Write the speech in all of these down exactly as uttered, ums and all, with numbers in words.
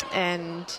and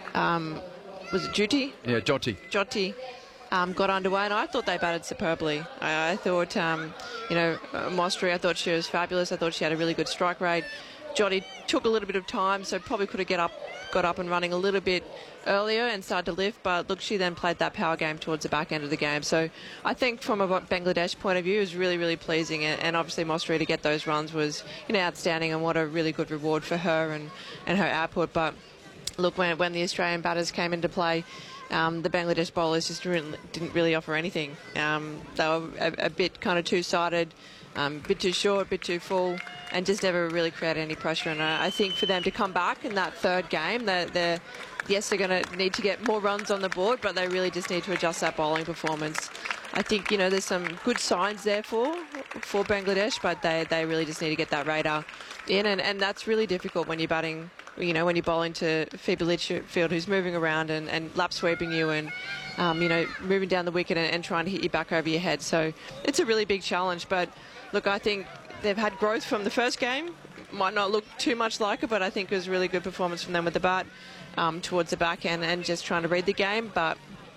um, was it Jyoti? Yeah, Jyoti. Jyoti um, got underway, and I thought they batted superbly. I, I thought, um, you know, uh, Mostri, I thought she was fabulous. I thought she had a really good strike rate. Jyoti took a little bit of time, so probably could have get up, got up and running a little bit earlier and started to lift, but look, she then played that power game towards the back end of the game. So I think from a Bangladesh point of view, it was really, really pleasing, and, and obviously Mostri to get those runs was, you know, outstanding, and what a really good reward for her and, and her output. But look, when, when the Australian batters came into play, um, the Bangladesh bowlers just didn't, didn't really offer anything. Um, they were a, a bit kind of two-sided, um, a bit too short, a bit too full, and just never really created any pressure. And I, I think for them to come back in that third game, they're, they're yes, they're going to need to get more runs on the board, but they really just need to adjust that bowling performance. I think, you know, there's some good signs there for for Bangladesh, but they, they really just need to get that radar in, and, and that's really difficult when you're batting, you know, when you're bowling to Phoebe Litchfield, who's moving around and, and lap sweeping you and, um, you know, moving down the wicket and, and trying to hit you back over your head. So it's a really big challenge, but look, I think they've had growth from the first game. Might not look too much like it, but I think it was a really good performance from them with the bat um, towards the back end and just trying to read the game, but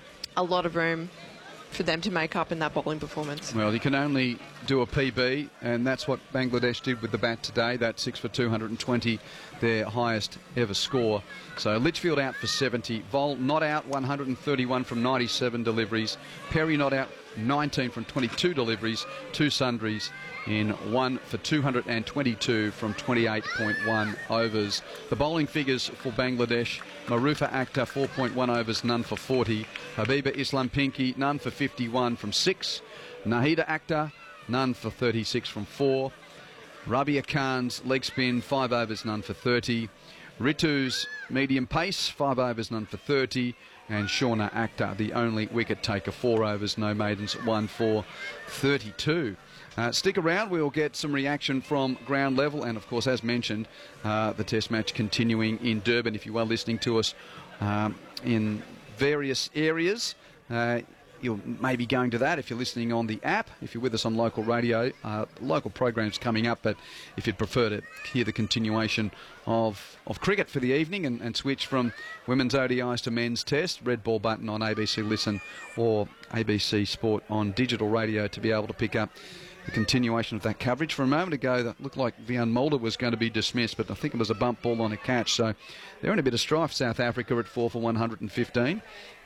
a lot of room for them to make up in that bowling performance. Well, you can only do a P B, and that's what Bangladesh did with the bat today. That's six for two hundred twenty, their highest ever score. So Litchfield out for seventy, Vol not out, one hundred thirty-one from ninety-seven deliveries, Perry not out, nineteen from twenty-two deliveries, two sundries in one for two hundred twenty-two from twenty-eight point one overs. The bowling figures for Bangladesh: Marufa Akhtar, four point one overs, none for forty. Habiba Islam Pinky, none for fifty-one from six. Nahida Akhtar, none for thirty-six from four. Rabia Khan's leg spin, five overs, none for thirty. Ritu's medium pace, five overs, none for thirty. And Shauna Akhtar, the only wicket taker, four overs, no maidens, one for thirty-two. Uh, stick around, we'll get some reaction from ground level, and of course, as mentioned, uh, the test match continuing in Durban. If you are listening to us um, in various areas, uh, you'll maybe going to that. If you're listening on the app, if you're with us on local radio, uh, local programs coming up, but if you'd prefer to hear the continuation of, of cricket for the evening and, and switch from women's O D Is to men's test, red ball button on A B C Listen or A B C Sport on digital radio to be able to pick up the continuation of that coverage. For a moment ago, that looked like Vian Mulder was going to be dismissed, but I think it was a bump ball on a catch. So they're in a bit of strife, South Africa, at four for one hundred fifteen.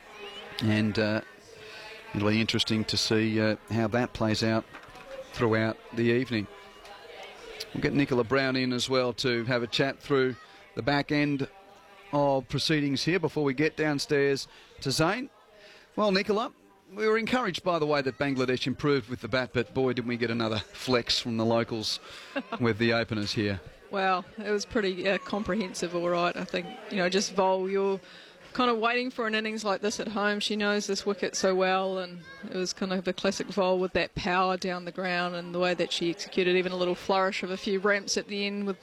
And uh, it'll be interesting to see uh, how that plays out throughout the evening. We'll get Nicola Brown in as well to have a chat through the back end of proceedings here before we get downstairs to Zane. Well, Nicola, we were encouraged by the way that Bangladesh improved with the bat, but boy, didn't we get another flex from the locals with the openers here. Well, it was pretty uh, comprehensive, all right. I think, you know, just Vol, you're kind of waiting for an innings like this at home. She knows this wicket so well, and it was kind of the classic Vol with that power down the ground and the way that she executed, even a little flourish of a few ramps at the end with,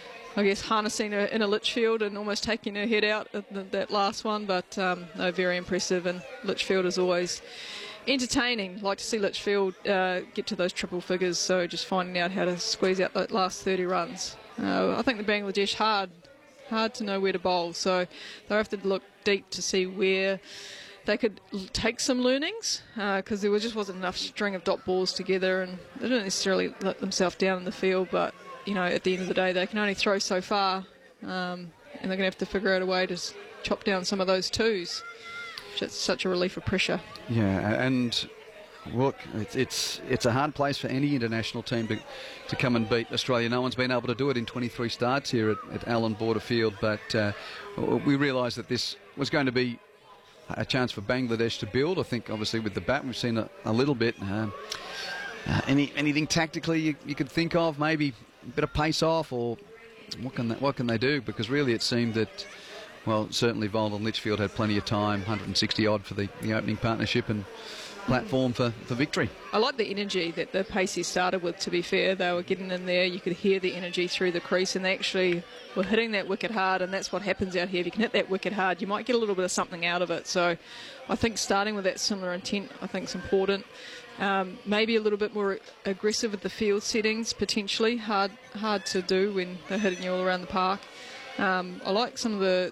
I guess, harnessing her in a Litchfield and almost taking her head out at the, that last one. But um, no, very impressive, and Litchfield is always entertaining. Like to see Litchfield uh, get to those triple figures, so just finding out how to squeeze out that last thirty runs. Uh, I think the Bangladesh hard, hard to know where to bowl, so they'll have to look deep to see where they could l- take some learnings, because uh, there was just wasn't enough string of dot balls together, and they didn't necessarily let themselves down in the field, but you know, at the end of the day, they can only throw so far, um, and they're going to have to figure out a way to s- chop down some of those twos. It's such a relief of pressure. Yeah, and look, it's it's, it's a hard place for any international team to, to come and beat Australia. No one's been able to do it in twenty-three starts here at, at Allan Border Field, but uh, we realised that this was going to be a chance for Bangladesh to build. I think, obviously, with the bat, we've seen a, a little bit. Um, uh, any anything tactically you, you could think of, maybe a bit of pace off, or what can they, what can they do? Because really it seemed that, well, certainly Vol and Litchfield had plenty of time, one hundred sixty odd for the, the opening partnership and platform for, for victory. I like the energy that the Pacey started with, to be fair. They were getting in there, you could hear the energy through the crease, and they actually were hitting that wicket hard, and that's what happens out here. If you can hit that wicket hard, you might get a little bit of something out of it. So I think starting with that similar intent, I think is important. Um, maybe a little bit more aggressive with the field settings, potentially. Hard hard to do when they're hitting you all around the park. Um, I like some of the,